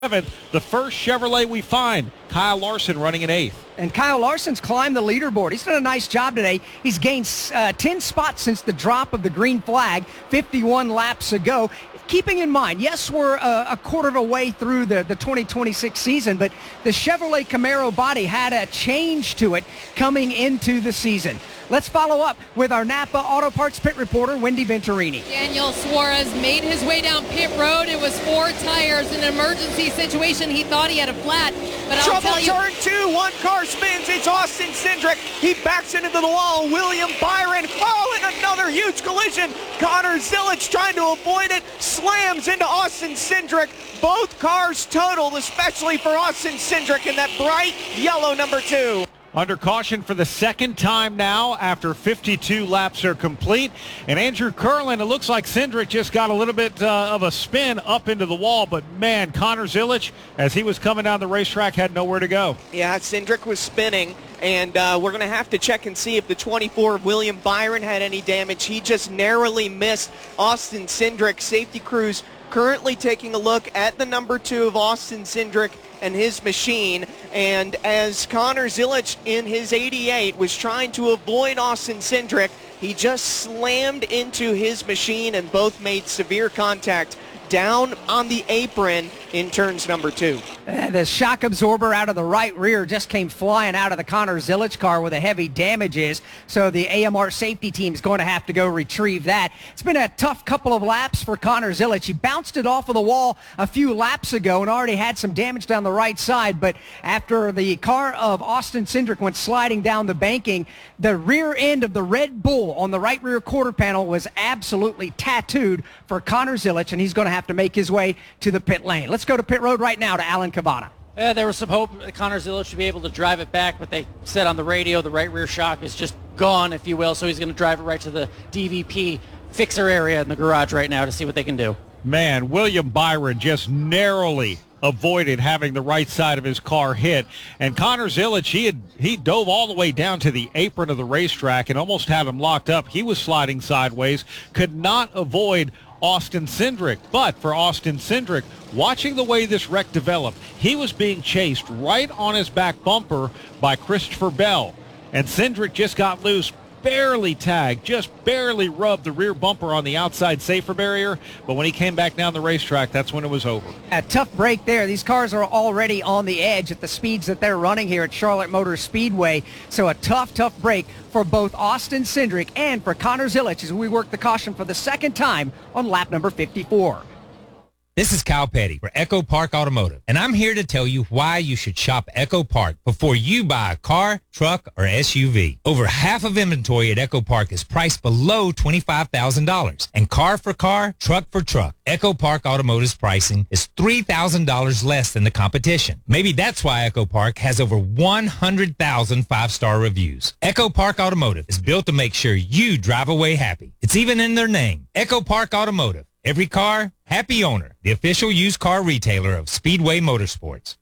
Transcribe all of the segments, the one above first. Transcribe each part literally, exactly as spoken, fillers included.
The first Chevrolet we find, Kyle Larson running in eighth. And Kyle Larson's climbed the leaderboard. He's done a nice job today. He's gained uh, ten spots since the drop of the green flag fifty-one laps ago. Keeping in mind, yes, we're uh, a quarter of a way through the, the twenty twenty-six season, but the Chevrolet Camaro body had a change to it coming into the season. Let's follow up with our Napa Auto Parts pit reporter, Wendy Venturini. Daniel Suarez made his way down pit road. It was four tires in an emergency situation. He thought he had a flat, but I'll Trouble tell you. turn two, one car spins. It's Austin Cindric. He backs into the wall. William Byron. Oh, and another huge collision. Connor Zilic trying to avoid it. Slams into Austin Cindric. Both cars totaled, especially for Austin Cindric in that bright yellow number two. Under caution for the second time now after fifty-two laps are complete. And Andrew Curlin, it looks like Cindric just got a little bit uh, of a spin up into the wall. But, man, Connor Zilic, as he was coming down the racetrack, had nowhere to go. Yeah, Cindric was spinning. And uh, we're going to have to check and see if the twenty-four of William Byron had any damage. He just narrowly missed Austin Cindric. Safety crews currently taking a look at the number two of Austin Cindric and his machine. And as Connor Zilic in his eighty-eight was trying to avoid Austin Cindric, he just slammed into his machine and both made severe contact down on the apron in turns number two. Uh, the shock absorber out of the right rear just came flying out of the Connor Zilic car where the heavy damages. So the A M R safety team is going to have to go retrieve that. It's been a tough couple of laps for Connor Zilic. He bounced it off of the wall a few laps ago and already had some damage down the right side. But after the car of Austin Cindric went sliding down the banking, the rear end of the Red Bull on the right rear quarter panel was absolutely tattooed for Connor Zilic, and he's going to have to make his way to the pit lane. Let's go to pit road right now to Alan Cavana. Yeah, there was some hope that Connor Zilic should be able to drive it back, but they said on the radio the right rear shock is just gone, if you will, so he's going to drive it right to the D V P fixer area in the garage right now to see what they can do. Man, William Byron just narrowly avoided having the right side of his car hit. And Connor Zilic, he had he dove all the way down to the apron of the racetrack and almost had him locked up. He was sliding sideways, could not avoid Austin Cindric. But for Austin Cindric, watching the way this wreck developed, he was being chased right on his back bumper by Christopher Bell. And Cindric just got loose, barely tagged, just barely rubbed the rear bumper on the outside safer barrier. But when he came back down the racetrack, that's when it was over. A tough break there. These cars are already on the edge at the speeds that they're running here at Charlotte Motor Speedway. So a tough, tough break for both Austin Cindric and for Connor Zilic as we work the caution for the second time on lap number fifty-four. This is Kyle Petty for Echo Park Automotive, and I'm here to tell you why you should shop Echo Park before you buy a car, truck, or S U V. Over half of inventory at Echo Park is priced below twenty-five thousand dollars, and car for car, truck for truck, Echo Park Automotive's pricing is three thousand dollars less than the competition. Maybe that's why Echo Park has over one hundred thousand five-star reviews. Echo Park Automotive is built to make sure you drive away happy. It's even in their name, Echo Park Automotive. Every car, happy owner. The official used car retailer of Speedway Motorsports.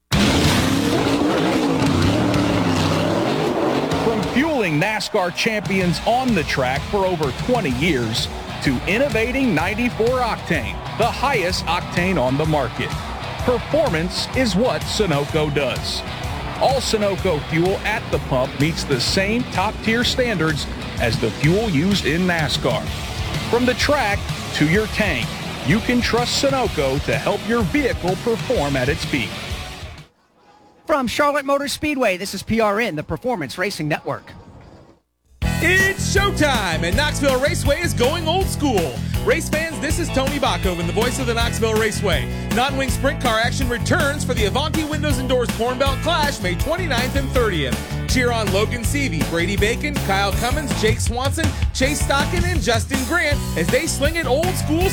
From fueling NASCAR champions on the track for over twenty years to innovating ninety-four octane, the highest octane on the market. Performance is what Sunoco does. All Sunoco fuel at the pump meets the same top-tier standards as the fuel used in NASCAR. From the track to your tank, you can trust Sunoco to help your vehicle perform at its peak. From Charlotte Motor Speedway, this is P R N, the Performance Racing Network. It's showtime, and Knoxville Raceway is going old school. Race fans, this is Tony Bachoven, the voice of the Knoxville Raceway. Non-wing sprint car action returns for the Avanti Windows and Doors Corn Belt Clash May twenty-ninth and thirtieth. Cheer on Logan Seavey, Brady Bacon, Kyle Cummins, Jake Swanson, Chase Stockton, and Justin Grant as they sling it old school